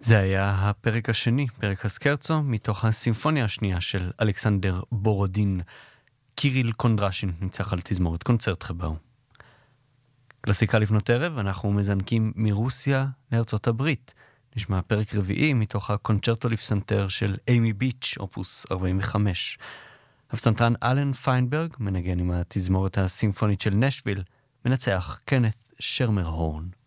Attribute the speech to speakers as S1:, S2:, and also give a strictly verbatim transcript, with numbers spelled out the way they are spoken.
S1: זה היה הפרק השני, פרק הסקרצו, מתוך הסימפוניה השנייה של אלכסנדר בורודין. קיריל קונדרשין ניצח על תזמורת קונצרט חברו. קלאסיקה לפנות ערב, אנחנו מזנקים מרוסיה לארצות הברית. נשמע פרק רביעי מתוך הקונצ'רטו לפסנתר של אימי ביץ', אופוס ארבעים וחמש. הפסנתרן אלן פיינברג מנגן עם התזמורת הסימפונית של נשוויל, מנצח קנת שרמר הורן.